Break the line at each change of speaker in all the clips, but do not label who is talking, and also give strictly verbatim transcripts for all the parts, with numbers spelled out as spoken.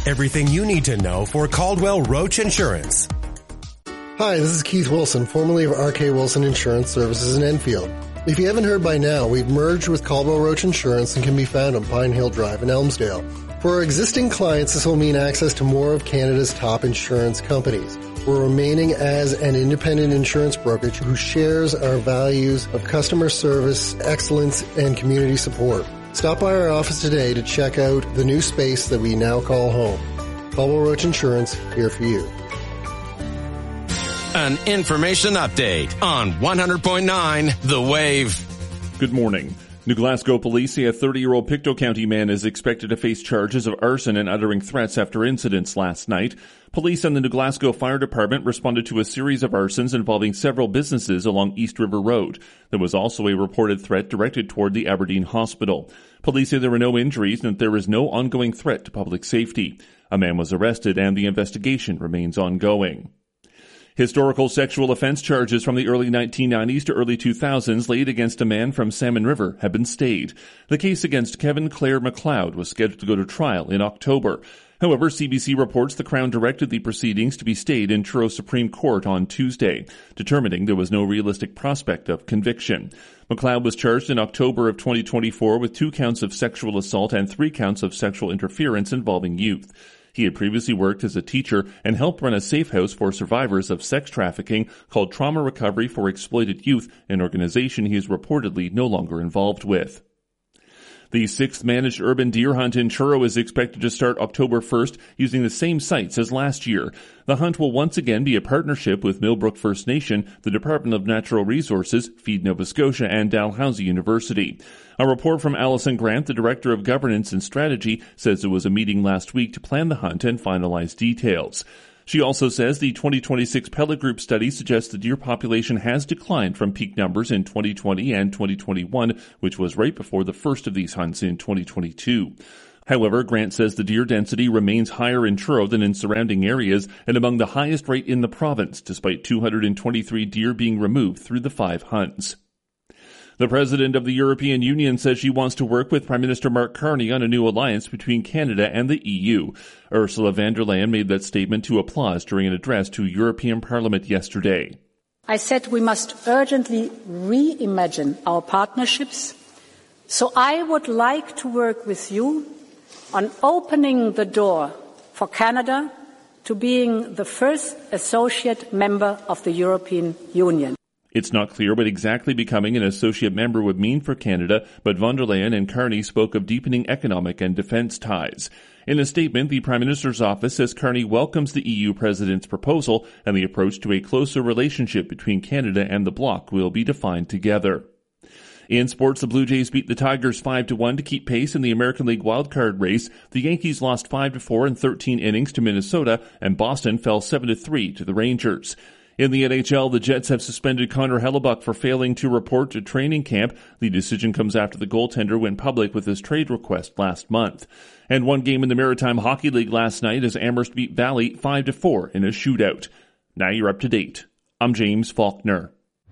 Everything you need to know for Caldwell Roach Insurance.
Hi, this is Keith Wilson, formerly of R K Wilson Insurance Services in Enfield. If you haven't heard by now, we've merged with Caldwell Roach Insurance and can be found on Pine Hill Drive in Elmsdale. For our existing clients, this will mean access to more of Canada's top insurance companies. We're remaining as an independent insurance brokerage who shares our values of customer service, excellence, and community support. Stop by our office today to check out the new space that we now call home. Caldwell Roach Insurance, here for you.
An information update on one hundred point nine The Wave.
Good morning. New Glasgow police say a thirty-year-old Pictou County man is expected to face charges of arson and uttering threats after incidents last night. Police and the New Glasgow Fire Department responded to a series of arsons involving several businesses along East River Road. There was also a reported threat directed toward the Aberdeen Hospital. Police say there were no injuries and that there is no ongoing threat to public safety. A man was arrested and the investigation remains ongoing. Historical sexual offense charges from the early nineteen nineties to early two thousands laid against a man from Salmon River have been stayed. The case against Kevin Clare McLeod was scheduled to go to trial in October. However, C B C reports the Crown directed the proceedings to be stayed in Truro Supreme Court on Tuesday, determining there was no realistic prospect of conviction. McLeod was charged in October of twenty twenty-four with two counts of sexual assault and three counts of sexual interference involving youth. He had previously worked as a teacher and helped run a safe house for survivors of sex trafficking called Trauma Recovery for Exploited Youth, an organization he is reportedly no longer involved with. The sixth managed urban deer hunt in Truro is expected to start October first using the same sites as last year. The hunt will once again be a partnership with Millbrook First Nation, the Department of Natural Resources, Feed Nova Scotia, and Dalhousie University. A report from Alison Grant, the Director of Governance and Strategy, says there was a meeting last week to plan the hunt and finalize details. She also says the twenty twenty-six Pellet Group study suggests the deer population has declined from peak numbers in twenty twenty and twenty twenty-one, which was right before the first of these hunts in twenty twenty-two. However, Grant says the deer density remains higher in Truro than in surrounding areas and among the highest rate in the province, despite two hundred twenty-three deer being removed through the five hunts. The President of the European Union says she wants to work with Prime Minister Mark Carney on a new alliance between Canada and the E U. Ursula von der Leyen made that statement to applause during an address to European Parliament yesterday.
I said we must urgently reimagine our partnerships, so I would like to work with you on opening the door for Canada to being the first associate member of the European Union.
It's not clear what exactly becoming an associate member would mean for Canada, but von der Leyen and Carney spoke of deepening economic and defence ties. In a statement, the Prime Minister's office says Carney welcomes the E U President's proposal and the approach to a closer relationship between Canada and the bloc will be defined together. In sports, the Blue Jays beat the Tigers five to one to keep pace in the American League wildcard race. The Yankees lost five to four in thirteen innings to Minnesota, and Boston fell seven to three to the Rangers. In the N H L, the Jets have suspended Connor Hellebuck for failing to report to training camp. The decision comes after the goaltender went public with his trade request last month. And one game in the Maritime Hockey League last night as Amherst beat Valley five to four in a shootout. Now you're up to date. I'm James Faulkner.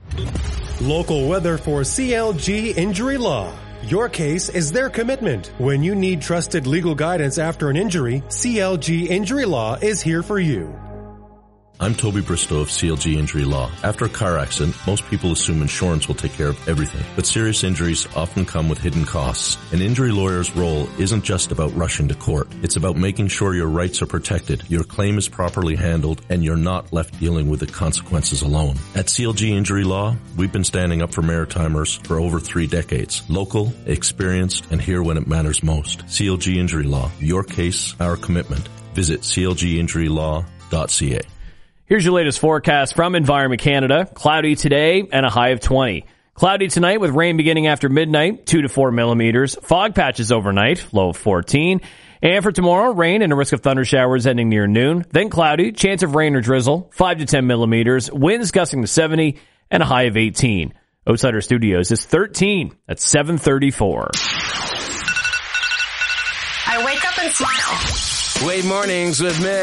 Local weather for C L G Injury Law. Your case is their commitment. When you need trusted legal guidance after an injury, C L G Injury Law is here for you.
I'm Toby Bristow of C L G Injury Law. After a car accident, most people assume insurance will take care of everything. But serious injuries often come with hidden costs. An injury lawyer's role isn't just about rushing to court. It's about making sure your rights are protected, your claim is properly handled, and you're not left dealing with the consequences alone. At C L G Injury Law, we've been standing up for Maritimers for over three decades. Local, experienced, and here when it matters most. C L G Injury Law. Your case, our commitment. Visit c l g injury law dot c a.
Here's your latest forecast from Environment Canada. Cloudy today and a high of twenty. Cloudy tonight with rain beginning after midnight, two to four millimeters. Fog patches overnight, low of fourteen. And for tomorrow, rain and a risk of thunder showers ending near noon. Then cloudy, chance of rain or drizzle, five to ten millimeters. Winds gusting to seventy and a high of eighteen. Outsider Studios is thirteen at seven thirty-four.
I wake up and smile.
Wave Mornings with Miz.